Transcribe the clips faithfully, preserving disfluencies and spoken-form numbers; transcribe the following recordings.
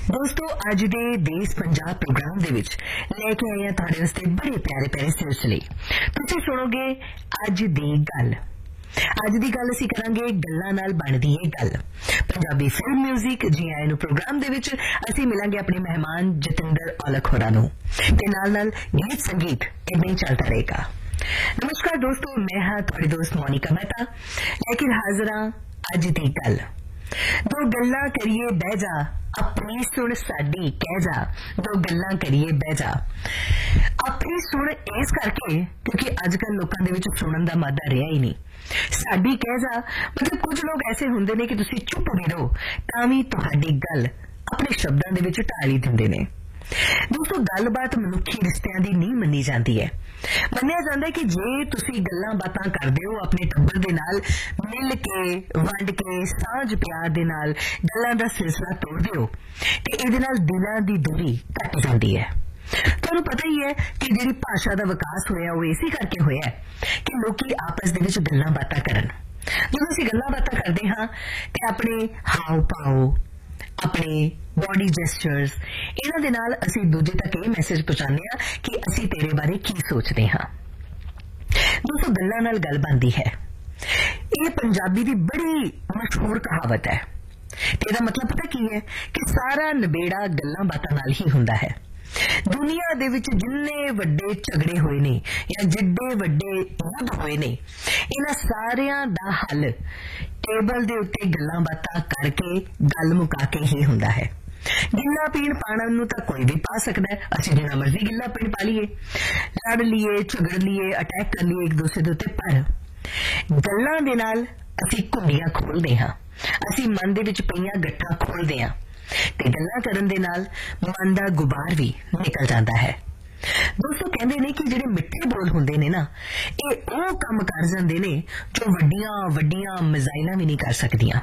दोस्तों अज दे देश पंजाब प्रोग्राम दे विच लेके आए हैं तुहाडे वास्ते बड़े प्यारे प्यारे सिलसिले। तुसीं सुणोगे अज दी गल। अज दी गल असीं करांगे गल्लां नाल बनदी है गल। पंजाबी फिल्म म्यूजिक जी आए नूं प्रोग्राम दे विच असीं मिलांगे अपने मेहमान जतिंदर औलख होरां नूं ते नाल नाल गीत संगीत इदां ही चलता रहेगा। नमस्कार दोस्तों, मैं हाँ तुहाडी दोस्त मोनिका मेहता लेकिन हाजिर हां अज दी गल। दो गल्लां करिए बह जा अपनी सुन साडी कह जा, दो गल्लां करिए बह जा। अपनी सुन इस करके क्योंकि अजकल लोकां दे विच सुनन दा मादा रहा ही नहीं। साडी कह जा मतलब कुछ लोग ऐसे हुंदे ने कि तुसीं चुप भी रहो तां भी तुहाडी गल अपने शब्दां दे विच ढाल ही दिंदे ने। दोस्तों गलबात मनुखी रिश्तियां दी नहीं मन्नी जाती है। मन्निया जाता है कि जे तुसीं गल्लां बातां करदे हो अपने टब्बर दे नाल मिल के वंड के सांझ प्यार दे नाल गल्लां दा सिलसिला तोड़दे हो ते इहदे नाल दिलां दी दूरी घट जाती है। तुहानूं पता ही है कि जिहड़ी भाषा दा विकास होया वो इसी करके होया कि लोकी आपस दे विच गल्लां बातां करन। जदों असीं गल्लां बातां करदे हां ते अपने हाव भाव अपने बॉडी जेस्चर्स इन्हां दे नाल असीं दूजे तक ये मैसेज पहुंचाने आ कि असीं तेरे बारे की सोचदे हां। दोस्तों गल्लां नाल गल बनदी है, ये पंजाबी दी बड़ी मशहूर कहावत है ते इहदा मतलब पता की है कि सारा नबेड़ा गल्लां बातां नाल ही हुंदा है। दुनिया दे विच जिन्ने वड्डे झगड़े होए ने या जिड्डे वड्डे युद्ध होए ने इन्हां सारियां दा हल टेबल दे उत्ते गल्लां बातां करके गल मुका के ही हुंदा है। गिल्ला पीण पाणा नूं तां कोई भी पा सकदा है, असीं जिन्ना मर्जी गिल्ला पीण पा लीए, लड़ लीए, झगड़ लीए, अटैक कर लीए एक दूसरे दे उत्ते, पर गल्लां दे नाल असीं घुंडियां खोलदे हां, असीं मन दे विच पईआं गट्ठां खोलदे हां ते गल्लां करन दे नाल मन दा गुबार भी निकल जांदा है। दोस्तों कहंदे ने कि जिहड़े मिठे बोल हुंदे ने ना ये ओ काम कर जांदे ने जो वड्डियां वड्डियां मिसाइलां भी नहीं कर सकदियां।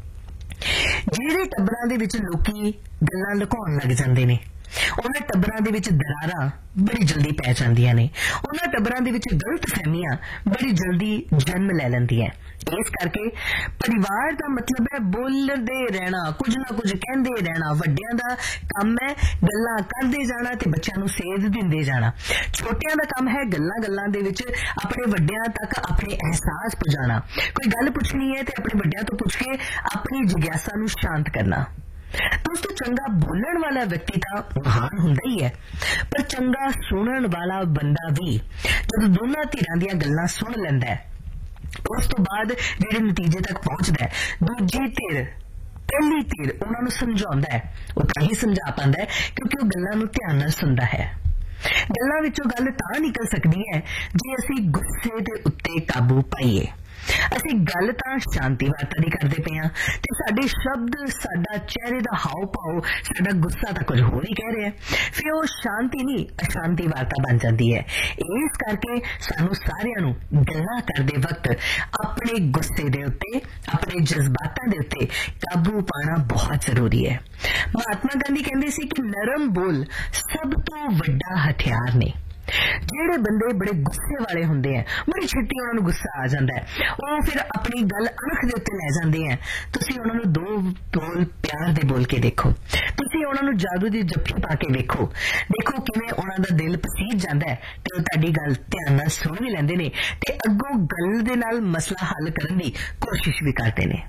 जिहड़े टब्बरां दे विच लोकी गल्लां लुकाउण लग जांदे ने उन्हां टब्बरां दे विच दरारां बड़ी जल्दी पै जांदियां ने, उन्हां टब्बरां दे विच गलत फहमियां बड़ी जल्दी जन्म ले लैंदियां। इस करके परिवार का मतलब है बोलते रहना, कुछ ना कुछ कहते रहना। वड्डियां दा काम है गल्लां करदे जाना ते बच्चों नूं सेध दिंदे जाना। छोटियां दा काम है गल्लां गल्लां दे विच अपने वड्डियां तक अपने एहसास पहुंचाना। कोई गल पुछनी है ते अपने वड्डियां तो पुछ के अपनी जिज्ञासा नूं शांत करना। दोस्तों चंगा बोलण वाला व्यक्ति तो महान हुंदा ही है, पर चंगा सुनण वाला बंदा भी जदों दोनों धिरां दीयां गल्लां सुन लैंदा है उस तो बाद जिहड़े नतीजे तक पहुंचदा है दूजी धिर पहली धिर उन्हां नूं समझाउंदा है, वो तां ही समझा पांदा है क्योंकि वो गल्लां नूं ध्यान नाल सुनदा है। गल्लां विचों गल तां निकल सकदी है जे असीं गुस्से दे उत्ते काबू पाईए। असीं गल तां शांति वार्ता दी करदे पए हां ते साडे शब्द साडा चेहरे दा हाव भाव साडा गुस्सा तां कुछ होर ही कह रहा है, फिर वो शांति नहीं अशांति वार्ता बन जाती है। इस करके सानू सारिआं नूं गल्लां करदे वक्त अपने गुस्से दे उत्ते अपने जज्बातां दे उत्ते काबू पाना बहुत जरूरी है। महात्मा गांधी कहंदे सी कि नरम बोल सब तो वड्डा हथियार ने। जेड़े बंदे बड़े गुस्से वाले हुंदे हैं बड़ी छेती उन्हां नूं गुस्सा आ जांदा है, वो फिर अपनी गल अणख दे उत्ते लै जांदे हैं। तुसीं उन्हां नूं दो बोल प्यार दे बोल के देखो, तुसीं उन्हां नूं जादू दी जफ्फी पा के देखो, देखो किवें उन्हां दा दिल पसीज जांदा है ते वो तुहाडी गल ध्यान नाल सुण भी लैंदे ने ते अग्गों गल दे नाल मसला हल करन दी कोशिश भी करदे ने।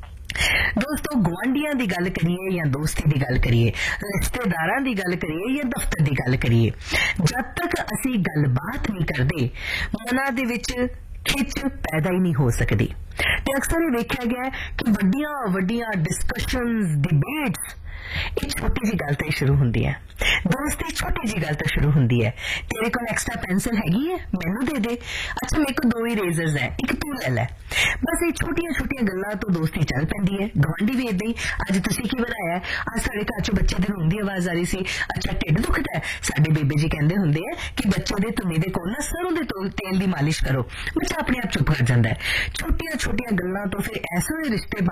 दोस्तों गुआंढियां दी गल करिए या दोस्ती दी गल करिए, रिश्तेदारां दी गल करिए या दफ्तर दी गल करिए, जब तक असीं गलबात नहीं करदे मनां दे विच खिच पैदा ही नहीं हो सकदी। ते अक्सर ये वेख्या गया है कि वड्डियां वड्डियां डिस्कशनस डिबेट्स ये छोटी जी गल तो शुरू होंदी है, दोस्ती छोटी जी गल तो शुरू होंदी है। तेरे को एक्स्ट्रा पेंसिल हैगी है मैनू दे दे, अच्छा मेरे को दो ही रेजर्स है एक तू ले लै। बस ये छोटिया छोटिया गल्लां तो दोस्ती चल पैंदी है। गवांढी भी इदां ही, अज तुसीं की बनाया, अज साडे घर चों बच्चे दी रोंदी आवाज आ रही सी, अच्छा ढिड दुखदा है, साडे बेबे जी कहंदे हुंदे आ कि बच्चे दे तुने दे कोल ना सरों दे तेल दी मालिश करो, बच्चा अपने आप चुप कर जांदा है। छोटिया छोटिया गल्लां तो फिर ऐसे रिश्ते